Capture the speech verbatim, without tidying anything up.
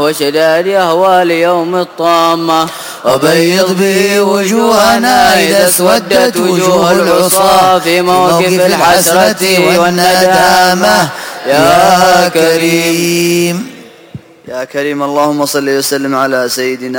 وشداد أهوال يوم الطامة، وبيض به وجوهنا إذا اسودت وجوه العصاة في موقف الحسرة والندامة. يا كريم يا كريم اللهم صل وسلم على سيدنا